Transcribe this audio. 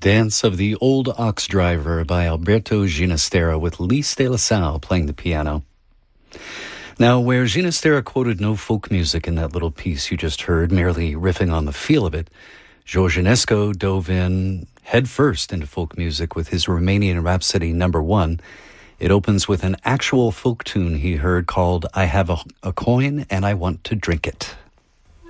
Dance of the Old Ox Driver by Alberto Ginastera with Lys de la Salle playing the piano. Now, where Ginastera quoted no folk music in that little piece you just heard, merely riffing on the feel of it, George Enesco dove in headfirst into folk music with his Romanian Rhapsody No. 1. It opens with an actual folk tune he heard called I Have a Coin and I Want to Drink It.